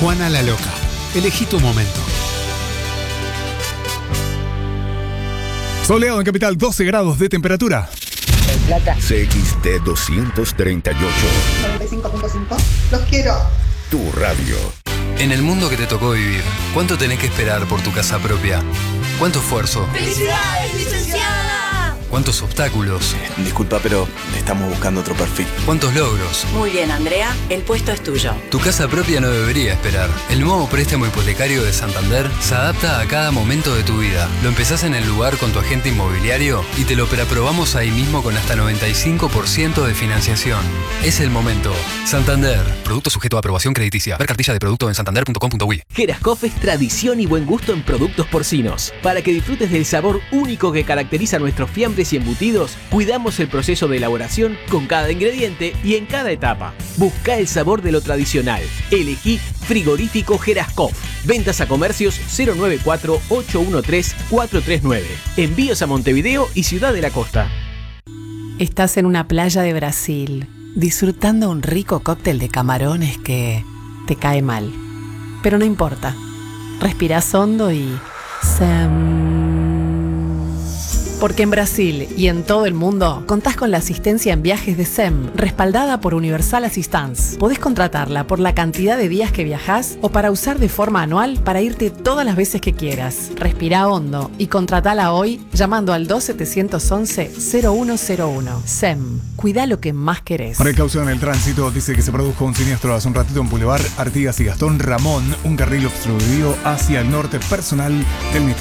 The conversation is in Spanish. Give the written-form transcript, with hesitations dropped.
Juana la Loca. Elegí tu momento. Soleado en Capital, 12 grados de temperatura. Plata. CXT 238. 95.5. Los quiero. Tu radio. En el mundo que te tocó vivir, ¿cuánto tenés que esperar por tu casa propia? ¿Cuánto esfuerzo? ¡Felicidades, licenciada! ¿Cuántos obstáculos? Disculpa, pero estamos buscando otro perfil. ¿Cuántos logros? Muy bien, Andrea, el puesto es tuyo. Tu casa propia no debería esperar. El nuevo préstamo hipotecario de Santander se adapta a cada momento de tu vida. Lo empezás en el lugar con tu agente inmobiliario y te lo preaprobamos ahí mismo con hasta 95% de financiación. Es el momento. Santander. Producto sujeto a aprobación crediticia. Ver cartilla de producto en santander.com.uy. Gerascoff es tradición y buen gusto en productos porcinos. Para que disfrutes del sabor único que caracteriza nuestros fiambres y embutidos, cuidamos el proceso de elaboración con cada ingrediente y en cada etapa. Busca el sabor de lo tradicional. Elegí Frigorífico Gerascoff. Ventas a comercios 094-813-439. Envíos a Montevideo y Ciudad de la Costa. Estás en una playa de Brasil, disfrutando un rico cóctel de camarones que te cae mal. Pero no importa. Respirás hondo y... Porque en Brasil y en todo el mundo contás con la asistencia en viajes de SEM, respaldada por Universal Assistance. Podés contratarla por la cantidad de días que viajás o para usar de forma anual para irte todas las veces que quieras. Respirá hondo y contratala hoy llamando al 2711-0101. SEM, cuida lo que más querés. Precaución en el tránsito, dice que se produjo un siniestro hace un ratito en Boulevard Artigas y Gastón Ramón, un carril obstruido hacia el norte. Personal del Ministerio